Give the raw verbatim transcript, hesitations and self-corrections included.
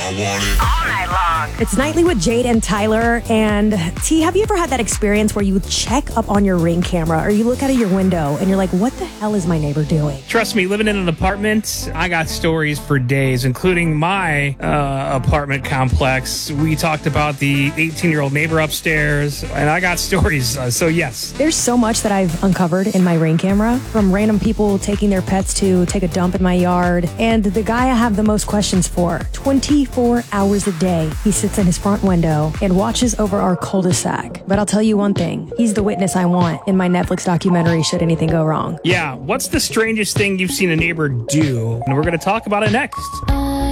I want it all night long. It's Nightly with Jade and Tyler. And T, have you ever had that experience where you check up on your Ring camera or you look out of your window and you're like, what the hell is my neighbor doing? Trust me, living in an apartment, I got stories for days, including my uh, apartment complex. We talked about the eighteen-year-old neighbor upstairs, and I got stories. Uh, so yes. There's so much that I've uncovered in my Ring camera, from random people taking their pets to take a dump in my yard. And the guy I have the most questions for, twenty-four hours a day, he sits in his front window and watches over our cul-de-sac. But I'll tell you one thing, he's the witness I want in my Netflix documentary should anything go wrong. Yeah, what's the strangest thing you've seen a neighbor do? And we're going to talk about it next. Uh,